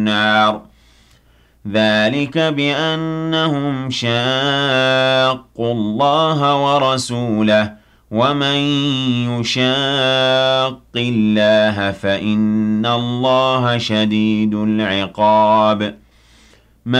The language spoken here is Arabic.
النَّارِ ذَلِكَ بِأَنَّهُمْ شَاقُّوا اللَّهَ وَرَسُولَهُ وَمَن يُشَاقِّ اللَّهَ فَإِنَّ اللَّهَ شَدِيدُ الْعِقَابِ